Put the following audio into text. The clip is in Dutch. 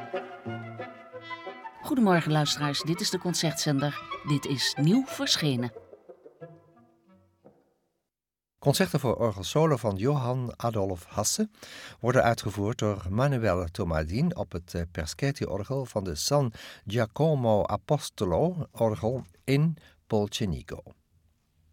Goedemorgen luisteraars, dit is de Concertzender. Dit is nieuw verschenen. Concerten voor orgel solo van Johann Adolf Hasse worden uitgevoerd door Manuel Tomadin op het Perschetti-orgel van de San Giacomo Apostolo orgel in Polcenico.